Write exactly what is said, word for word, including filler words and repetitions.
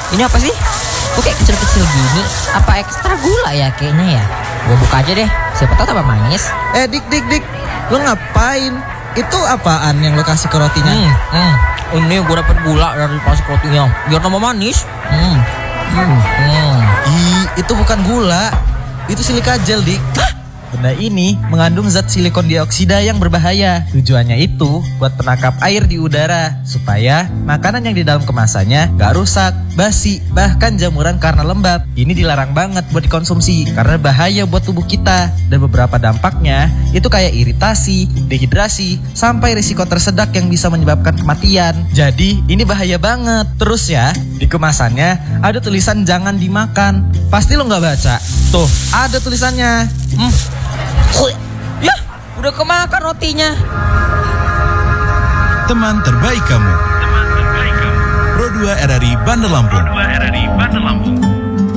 Ini apa sih? Kok kayak kecil-kecil gini? Apa ekstra gula ya kayaknya ya? Gue buka aja deh, siapa tahu tambah manis. Eh dik dik dik, lo ngapain? Itu apaan yang lo kasih ke rotinya? Hmm, hmm. Ini gue dapet gula dari pas rotinya, biar tambah manis. Hmm, hmm, hmm. Ih, itu bukan gula, itu silika gel dik. Benda ini mengandung zat silikon dioksida yang berbahaya. Tujuannya itu buat penangkap air di udara, supaya makanan yang di dalam kemasannya gak rusak, basi, bahkan jamuran karena lembab. Ini dilarang banget buat dikonsumsi karena bahaya buat tubuh kita. Dan beberapa dampaknya itu kayak iritasi, dehidrasi, sampai risiko tersedak yang bisa menyebabkan kematian. Jadi ini bahaya banget. Terus ya, di kemasannya ada tulisan jangan dimakan. Pasti lo gak baca. Tuh, ada tulisannya. Hmm. Ya, udah kemakan rotinya. Teman terbaik kamu. Pro dua R R I Bandar Lampung. Pro dua R R I Bandar Lampung.